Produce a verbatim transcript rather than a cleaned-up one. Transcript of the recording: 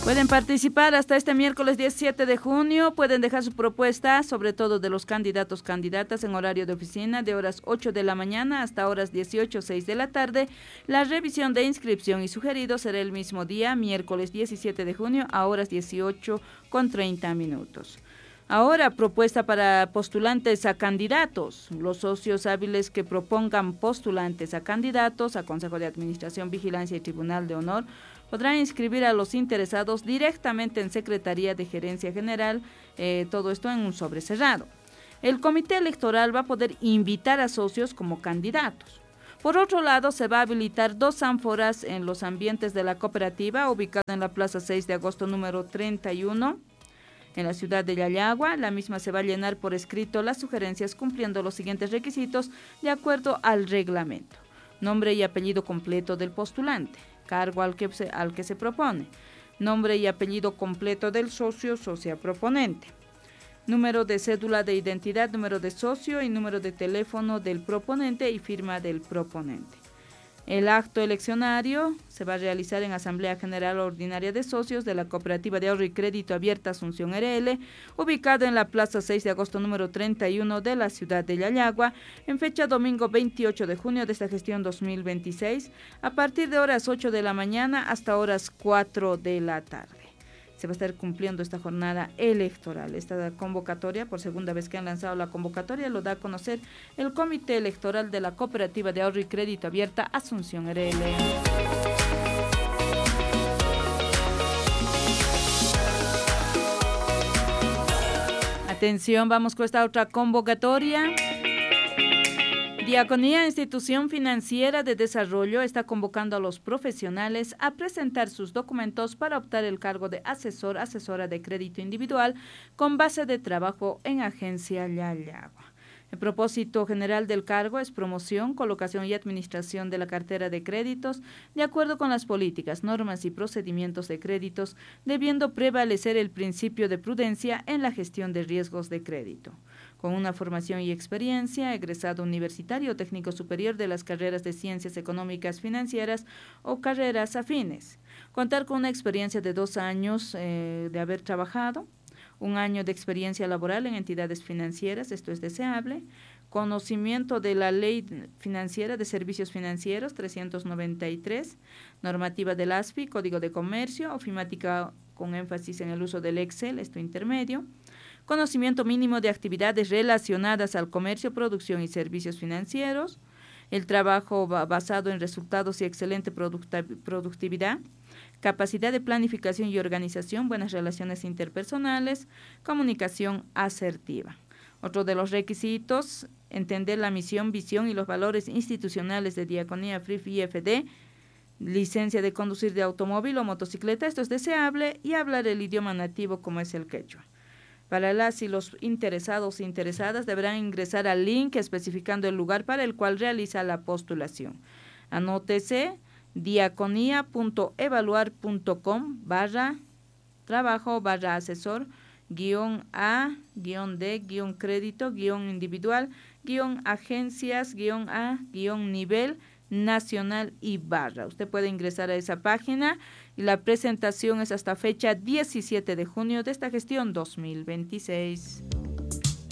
Pueden participar hasta este miércoles diecisiete de junio, pueden dejar su propuesta, sobre todo de los candidatos candidatas en horario de oficina de horas ocho de la mañana hasta horas dieciocho, seis de la tarde. La revisión de inscripción y sugerido será el mismo día, miércoles diecisiete de junio a horas dieciocho con treinta minutos. Ahora, propuesta para postulantes a candidatos. Los socios hábiles que propongan postulantes a candidatos a Consejo de Administración, Vigilancia y Tribunal de Honor podrán inscribir a los interesados directamente en Secretaría de Gerencia General, eh, todo esto en un sobre cerrado. El comité electoral va a poder invitar a socios como candidatos. Por otro lado, se va a habilitar dos ánforas en los ambientes de la cooperativa, ubicada en la Plaza seis de agosto número treinta y uno, en la ciudad de Yayagua. La misma se va a llenar por escrito las sugerencias cumpliendo los siguientes requisitos de acuerdo al reglamento. Nombre y apellido completo del postulante, cargo al que se, al que se propone, nombre y apellido completo del socio socia proponente, número de cédula de identidad, número de socio y número de teléfono del proponente y firma del proponente. El acto eleccionario se va a realizar en Asamblea General Ordinaria de Socios de la Cooperativa de Ahorro y Crédito Abierta Asunción R L, ubicado en la Plaza seis de agosto número treinta y uno de la ciudad de Yayagua, en fecha domingo veintiocho de junio de esta gestión dos mil veintiséis, a partir de horas ocho de la mañana hasta horas cuatro de la tarde. Se va a estar cumpliendo esta jornada electoral. Esta convocatoria, por segunda vez que han lanzado la convocatoria, lo da a conocer el Comité Electoral de la Cooperativa de Ahorro y Crédito Abierta Asunción R L. Atención, vamos con esta otra convocatoria. Diaconía, institución financiera de desarrollo, está convocando a los profesionales a presentar sus documentos para optar el cargo de asesor, asesora de crédito individual con base de trabajo en Agencia Yayagua. El propósito general del cargo es promoción, colocación y administración de la cartera de créditos de acuerdo con las políticas, normas y procedimientos de créditos, debiendo prevalecer el principio de prudencia en la gestión de riesgos de crédito. Con una formación y experiencia, egresado universitario o técnico superior de las carreras de Ciencias Económicas Financieras o carreras afines. Contar con una experiencia de dos años eh, de haber trabajado, un año de experiencia laboral en entidades financieras, esto es deseable, conocimiento de la Ley Financiera de Servicios Financieros trescientos noventa y tres, normativa del A S F I, Código de Comercio, ofimática con énfasis en el uso del Excel, esto intermedio, conocimiento mínimo de actividades relacionadas al comercio, producción y servicios financieros, el trabajo basado en resultados y excelente productividad, capacidad de planificación y organización, buenas relaciones interpersonales, comunicación asertiva. Otro de los requisitos, entender la misión, visión y los valores institucionales de Diaconía F R I F y F D, licencia de conducir de automóvil o motocicleta, esto es deseable, y hablar el idioma nativo como es el quechua. Para las y los interesados e interesadas deberán ingresar al link especificando el lugar para el cual realiza la postulación. Anótese diaconía.evaluar.com barra trabajo barra asesor guión A guión D guión crédito guión individual guión agencias guión A guión nivel nacional y barra. Usted puede ingresar a esa página y la presentación es hasta fecha diecisiete de junio de esta gestión dos mil veintiséis.